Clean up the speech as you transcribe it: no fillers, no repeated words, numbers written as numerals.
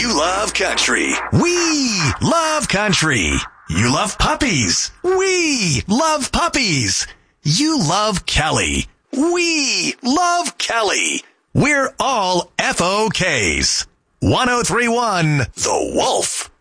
You love country. We love country. You love puppies. We love puppies. You love Kelly. We love Kelly. We're all FOKs. 1031 The Wolf.